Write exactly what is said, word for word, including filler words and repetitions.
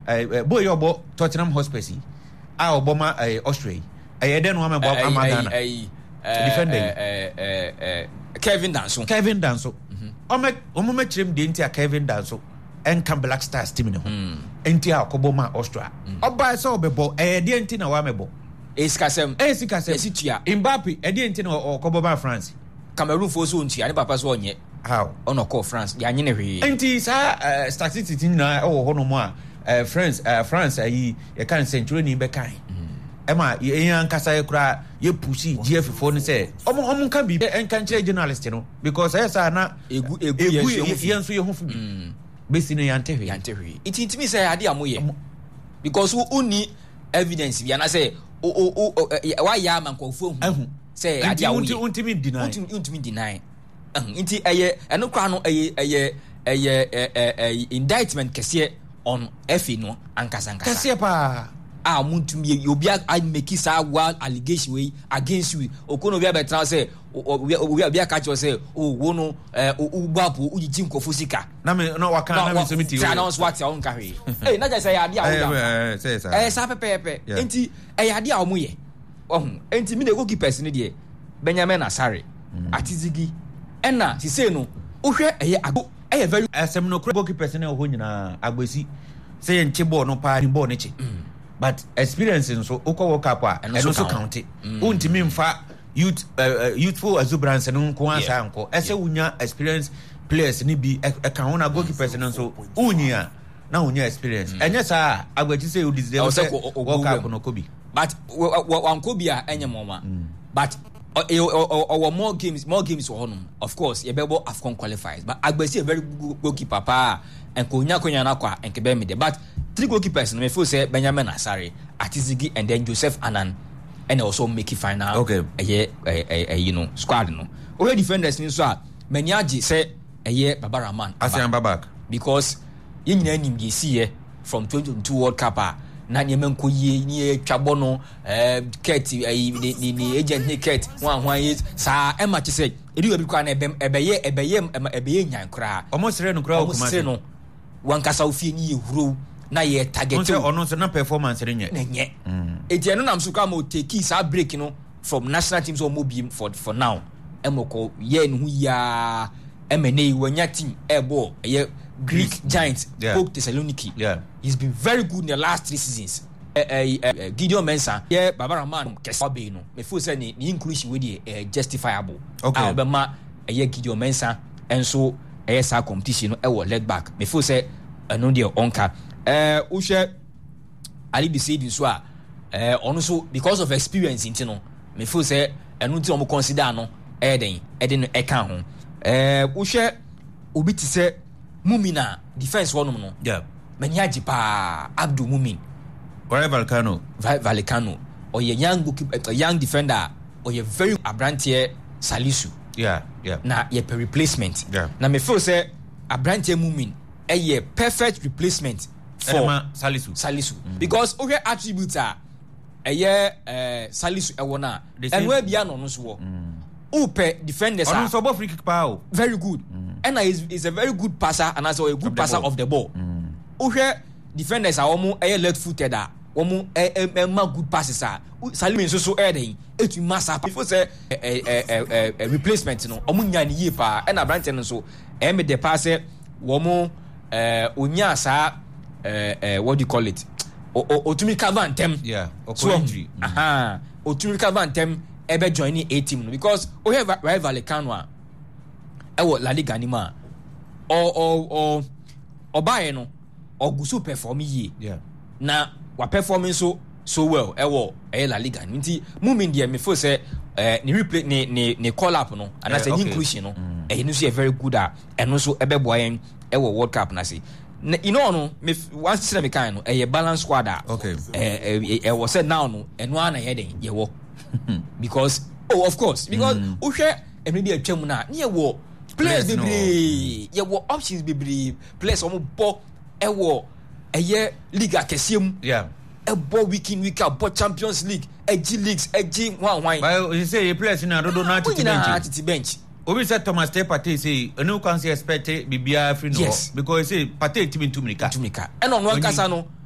eh boy obo Tottenham Hotspur a oboma eh Austria eh den no amebo amagana defender eh eh eh Kevin Danso Kevin Danso ome omo me kirem de ntia Kevin Danso enka Black Stars team ne ho enti a koboma Austria oba se obebo eh de enti na wa mebo esikasem esikasem esitua Mbappe eh de enti na okoboma France Cameroon fo so ntia ne papa so onye how ono call France ya nye ne hwe enti sa statistics na e wo ho no mo a France France ayi e kan century ni be kan ema yan kasa ye kura ye pushi G F four ni say omo omo kan bi en kan kire journalist no because yes na egu egu yen so ye ho fu be sine yan tehwe yan tehwe it it me say ade amoye because who ni evidence bi na say o o wa ya man ko fu hu say ade amoye untimi deny untimi deny nti eye eno kwa no eye eye eye indictment kese on F A no ankasa ankasa kese pa ah muntumi obi I make sa one allegation way against you okono obi abetra say obi obi aka cho say oh wo no eh ugbapo uji nkofo sika na me no waka na me so miti o announce what ya on kahwe eh na just say ade a wo eh say say eh sa pepepe enti eh ade a wo ye ohun enti me dey go keep person dey Benjamin Asare atizigi ena si say no ohwe eh ago eh very asem no go keep person e ho nyina agbesi say enche ball no pa ni ball ne che but experience nso uko work up a eno so count untimi mfa youth uh, youthful exuberance no nko asa nko ese unya experience players ni bi e kan wona goalkeepers nso unya na unya experience enye sa agbaji say you deserve work up no kobi but wan kobi a enye moma but our more games more games for honum of course ye bebo Afcon qualifiers but agbesi a very good goalkeeper pa and konya konya na kwa and kebe me de but three goalkeepers no me feel say Benjamin Asare, Atizigi and then Joseph Anan and also make it final okay eh eh you know squad no we defenders ni so a Menyaji say eh Baba Rahman Asian Babak because yin nyina nim ye see from twenty twenty-two World Cup na nyema nkoyie ni twabo no eh Kurt ni ni agent ni Kurt wan hwan yi sa e ma say edi obi kwa na ebem ebeye ebeye ebeye nyan kra omo sere no kra okuma se no wan kasa ofie ni ehuro na ye target ono so na performance re nye nye eti eno nam so ka mo take sa break no from national teams or mobi for for now emoko ye no ya emene wanya team ebo ye Greek Giants, yeah. Pope Thessaloniki. Yeah. He's been very good in the last three seasons. Uh, uh, uh, Gideon Mensah, yeah, Baba Rahman, Kesabe, no. Me feel say the inclusion with the uh, justifiable. Okay. Alabama, uh, yeah, Gideon Mensah, and so uh, yes, our competition, I will leg back. Me feel say, uh, no dear onka. Uh, Ushe, Ali be said in Swa, uh, also because of experience in Tino, me feel say, and no to consider no, Eden, Eden, Ekan. Uh, Ushe, Ubiti say, Mumina defense one no yeah Menyaji pa Abdul Mumin where Valcano Valcano or your young a young defender or your very Abrantie Salisu yeah yeah na ye per replacement yeah na me feel say Abrantie Mumin a ye perfect replacement for Edema Salisu Salisu mm. because okay attributes are a year uh, Salisu e wona and where bia no no so upe defenders are so free kick power very good mm. and is is a very good passer and also a good of passer of the ball mm. Uhe defenders are almost a left footed are almost a good passes are Salim so so adding it to massa before say a replacement no omunya ni ye pa and Abrantie so e me the passer womo eh onya sa eh what do you call it otumi coverntem yeah injury aha otumi coverntem ebe join a team because we have rival Kanwa e wo La Liga ni ma o o o obaye no ogusu perform yi yeah na wa performing so so well e wo e La Liga nti Mumin dia me feel say eh ni replay ni ni ni call up no and as an inclusion no e no so very good ah e no so ebe boyen e wo World Cup na say you know no me one say me kind no e balance squad ah okay eh e was said now no e no ana ye den ye wo because oh of course because mm. uhwe maybe a twam na ne wo players bebre ye wo options bebre players omo bo e wo eye league akesiem yeah e bo week in week out bo Champions League e G leagues e G one one but you say players na do na titi bench titi bench obi say Thomas Partey say no can say expect bibia free no yes. because say Partey team tumika tumika e no no kasa no